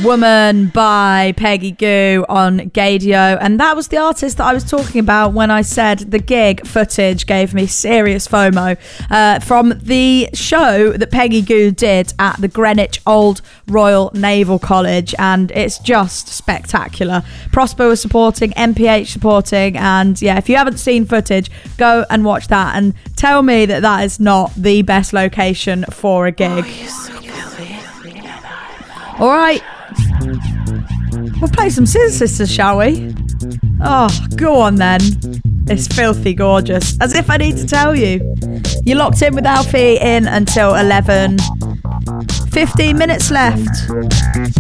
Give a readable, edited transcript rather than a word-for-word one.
Woman by Peggy Gou on Gaydio, and that was the artist that I was talking about when I said the gig footage gave me serious FOMO from the show that Peggy Gou did at the Greenwich Old Royal Naval College, and it's just spectacular. Prosper was supporting, MPH supporting, and yeah, if you haven't seen footage, go and watch that and tell me that that is not the best location for a gig. All right, we'll play some Scissor Sisters, shall we? Oh, go on then. It's filthy gorgeous. As if I need to tell you. You're locked in with Alfie in until 11. 15 minutes left.